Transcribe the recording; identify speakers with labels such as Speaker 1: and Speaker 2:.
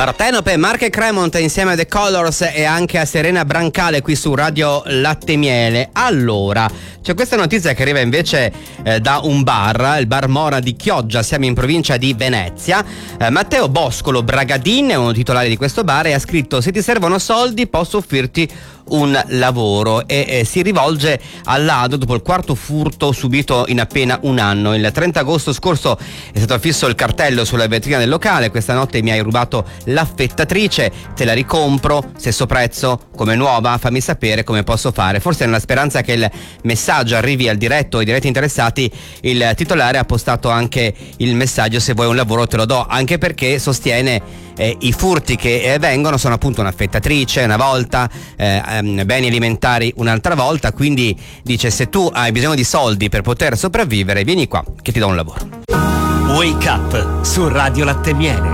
Speaker 1: Partenope, Mark e Cremont insieme a The Colors e anche a Serena Brancale qui su Radio Latte Miele. Allora, c'è questa notizia che arriva invece da un bar, il bar Mora di Chioggia, siamo in provincia di Venezia. Matteo Boscolo Bragadin è uno titolare di questo bar e ha scritto: se ti servono soldi posso offrirti un lavoro, e si rivolge al ladro dopo il quarto furto subito in appena un anno. Il 30 agosto scorso è stato affisso il cartello sulla vetrina del locale: questa notte mi hai rubato l'affettatrice, te la ricompro, stesso prezzo, come nuova, fammi sapere come posso fare. Forse nella speranza che il messaggio arrivi al diretto ai diretti interessati, il titolare ha postato anche il messaggio: se vuoi un lavoro te lo do, anche perché sostiene i furti che vengono sono appunto un'affettatrice una volta, beni alimentari un'altra volta, quindi dice: se tu hai bisogno di soldi per poter sopravvivere, vieni qua che ti do un lavoro.
Speaker 2: Wake Up su Radio Latte Miele.